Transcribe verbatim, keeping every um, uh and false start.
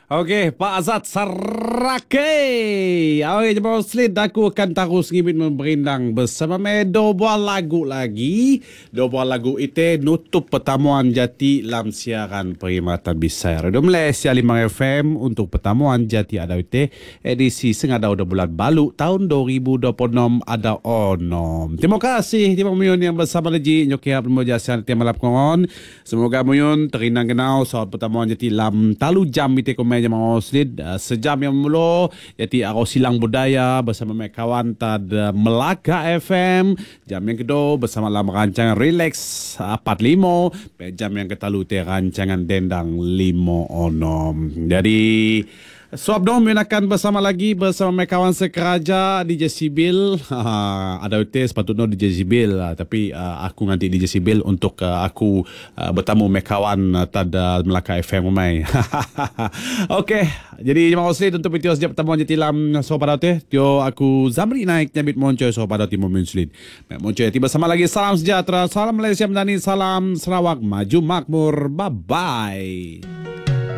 Okey, Pak Azad Sarake. Okey, jemaah Muslim, aku akan terus ngibit memberindang bersama me dua buah lagu lagi. Dua buah lagu itu nutup pertemuan jati dalam siaran perkhidmatan Bisaya Radio Malaysia lima F M untuk pertemuan jati ada itu edisi sengada udah bulan balu tahun dua ribu dua puluh enam ada onom. Terima kasih terima muyun yang bersama lagi nyokia pemujasian tiap malam kongon. Semoga muyun terinang kenal soal pertemuan jati dalam talu jam itu komen jemaah Muslim sejam yang mulu jadi aku silang budaya bersama mek kawan tad Melaka F M. Jam yang kedua bersama dalam rancangan Relax empat puluh lima, jam yang ketalu te rancangan Dendang lima onom. Jadi Suap dom yang akan bersama lagi bersama mek kawan sekeraja D J Sibil. Ada U T sepatutnya D J Sibil, tapi uh, aku nanti D J Sibil untuk uh, aku uh, bertamu mek kawan uh, tada Melaka F M umai. Okey, jadi jemaah Muslim untuk video sejak pertemuan jati lam so pada teh tio aku Zamri naik nyabit moncoy so pada timur Muslim. Mek moncoy tiba sama lagi salam sejahtera, salam Malaysia Madani, salam Sarawak maju makmur. Bye bye.